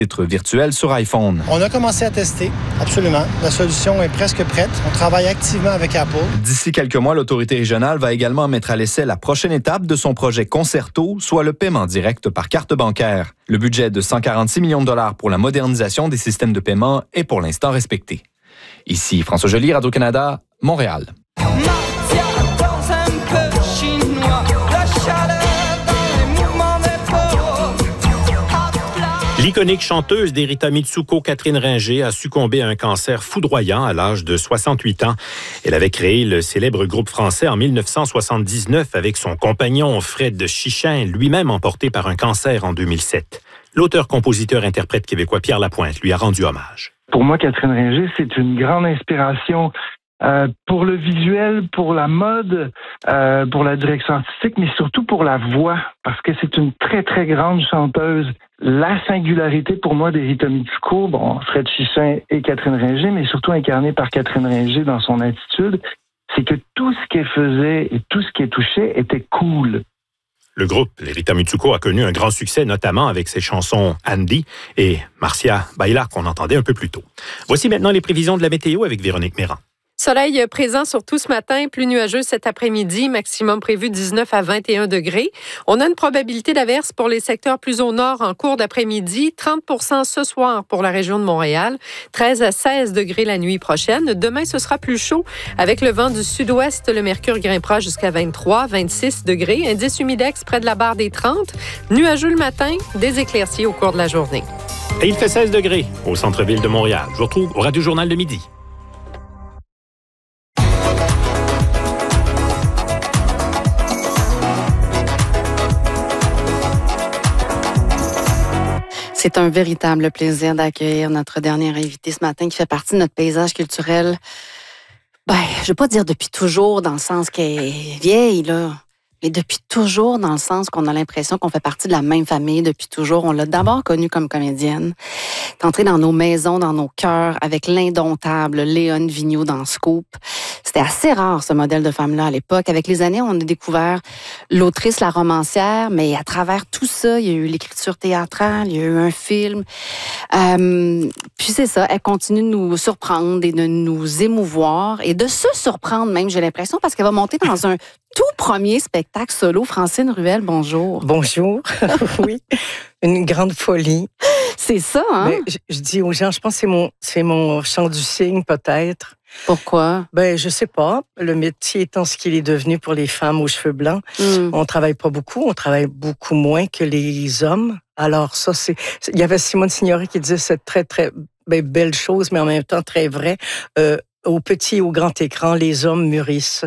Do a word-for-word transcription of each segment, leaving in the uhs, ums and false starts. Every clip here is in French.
titre virtuel sur iPhone. On a commencé à tester, absolument. La solution est presque prête. On travaille activement avec Apple. D'ici quelques mois, l'autorité régionale va également mettre à l'essai la prochaine étape de son projet Concerto, soit le paiement direct par carte bancaire. Le budget de cent quarante-six millions de dollars pour la modernisation des systèmes de paiement est pour l'instant respecté. Ici François Joly, Radio-Canada, Montréal. L'iconique chanteuse d'Erita Mitsuko, Catherine Ringer, a succombé à un cancer foudroyant à l'âge de soixante-huit ans. Elle avait créé le célèbre groupe français en mille neuf cent soixante-dix-neuf avec son compagnon Fred Chichin, lui-même emporté par un cancer en deux mille sept. L'auteur-compositeur-interprète québécois Pierre Lapointe lui a rendu hommage. Pour moi, Catherine Ringer, c'est une grande inspiration euh, pour le visuel, pour la mode, euh, pour la direction artistique, mais surtout pour la voix, parce que c'est une très, très grande chanteuse. La singularité pour moi d'Erita Mitsuko, bon, Fred Chichin et Catherine Ringer, mais surtout incarnée par Catherine Ringer dans son attitude, c'est que tout ce qu'elle faisait et tout ce qu'elle touchait était cool. Le groupe Erita Mitsuko a connu un grand succès, notamment avec ses chansons Andy et Marcia Baila qu'on entendait un peu plus tôt. Voici maintenant les prévisions de la météo avec Véronique Méran. Soleil présent surtout ce matin, plus nuageux cet après-midi, maximum prévu dix-neuf à vingt et un degrés. On a une probabilité d'averse pour les secteurs plus au nord en cours d'après-midi, trente pour cent ce soir pour la région de Montréal, treize à seize degrés la nuit prochaine. Demain, ce sera plus chaud avec le vent du sud-ouest. Le mercure grimpera jusqu'à vingt-trois, vingt-six degrés. Indice humidex près de la barre des trente. Nuageux le matin, des éclaircies au cours de la journée. Et il fait seize degrés au centre-ville de Montréal. Je vous retrouve au Radio-Journal de midi. C'est un véritable plaisir d'accueillir notre dernière invitée ce matin qui fait partie de notre paysage culturel. Ben, je ne veux pas dire depuis toujours dans le sens qu'elle est vieille, là, mais depuis toujours dans le sens qu'on a l'impression qu'on fait partie de la même famille depuis toujours. On l'a d'abord connue comme comédienne. Elle est entrée dans nos maisons, dans nos cœurs, avec l'indomptable Léone Vigneault dans Scoop. C'était assez rare, ce modèle de femme-là, à l'époque. Avec les années, on a découvert l'autrice, la romancière, mais à travers tout ça, il y a eu l'écriture théâtrale, il y a eu un film. Euh, puis c'est ça, elle continue de nous surprendre et de nous émouvoir et de se surprendre même, j'ai l'impression, parce qu'elle va monter dans un tout premier spectacle solo. Francine Ruel, bonjour. Bonjour. Oui, une grande folie. C'est ça, hein? Mais je, je dis aux gens, je pense que c'est mon, c'est mon chant du cygne, peut-être. Pourquoi? Ben, je sais pas. Le métier étant ce qu'il est devenu pour les femmes aux cheveux blancs, mm. on travaille pas beaucoup, on travaille beaucoup moins que les hommes. Alors ça, c'est... Il y avait Simone Signoret qui disait cette très, très ben, belle chose, mais en même temps très vrai. Euh, au petit et au grand écran, les hommes mûrissent.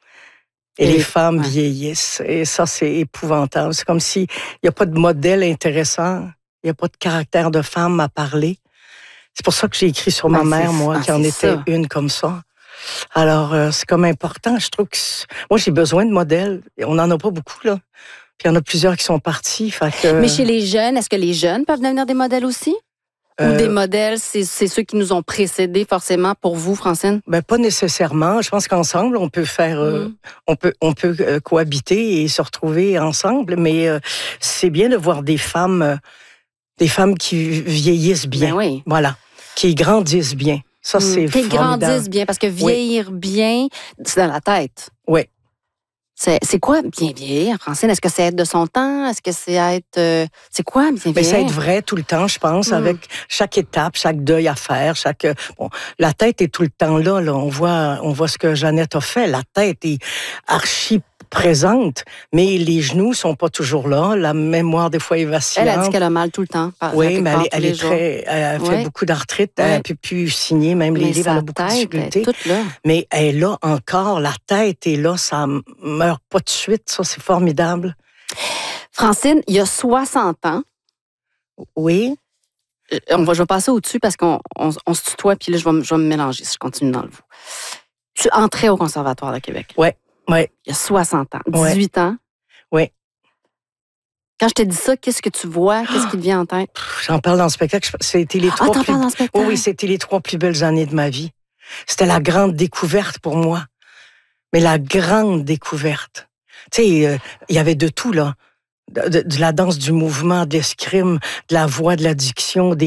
Et, et les femmes ouais. vieillissent. Et ça, c'est épouvantable. C'est comme s'il n'y a pas de modèle intéressant, il n'y a pas de caractère de femme à parler. C'est pour ça que j'ai écrit sur ben, ma mère, moi, ah, qui en était ça. Une comme ça. Alors, euh, c'est comme important. Je trouve que... Moi, j'ai besoin de modèles. On n'en a pas beaucoup, là. Puis il y en a plusieurs qui sont partis. Fait que... Mais chez les jeunes, est-ce que les jeunes peuvent devenir des modèles aussi? Euh... Ou des modèles, c'est, c'est ceux qui nous ont précédés, forcément, pour vous, Francine? Ben, pas nécessairement. Je pense qu'ensemble, on peut faire... Euh, mm. On peut, on peut euh, cohabiter et se retrouver ensemble. Mais euh, c'est bien de voir des femmes... Euh, des femmes qui vieillissent bien. Ben oui. Voilà. Qui grandissent bien. Ça, c'est mmh. Qui formidable. grandissent bien, parce que vieillir oui. bien, c'est dans la tête. Oui. C'est, c'est quoi bien vieillir, Francine? Est-ce que c'est être de son temps? Est-ce que c'est être... Euh, c'est quoi bien vieillir? Mais c'est être vrai tout le temps, je pense, mmh. avec chaque étape, chaque deuil à faire, chaque... Bon, la tête est tout le temps là, là. On voit, on voit ce que Jeannette a fait. La tête est archi présente, mais les genoux sont pas toujours là. La mémoire, des fois, est vacillante. Elle a dit qu'elle a mal tout le temps. Oui, mais elle, elle est très... Elle fait ouais. beaucoup d'arthrite. Ouais. Elle ne peut plus signer, même mais les livres. Elle a beaucoup de difficultés. Mais elle est là encore. La tête est là. Ça meurt pas de suite. Ça, c'est formidable. Francine, il y a soixante ans. Oui. On va, je vais passer au-dessus parce qu'on on, on se tutoie, puis là, je vais, je vais me mélanger si je continue dans le vous. Tu entrais au Conservatoire de Québec. Oui. Oui. Il y a soixante ans. dix-huit ouais. ans. Oui. Quand je te dis ça, qu'est-ce que tu vois? Qu'est-ce qui te vient en tête? J'en parle dans le spectacle. C'était les ah, trois t'en plus... parles dans le spectacle? Oui, oui, c'était les trois plus belles années de ma vie. C'était la grande découverte pour moi. Mais la grande découverte. Tu sais, il euh, y avait de tout, là. de, de la danse du mouvement, de l'escrime, de la voix, de la diction, des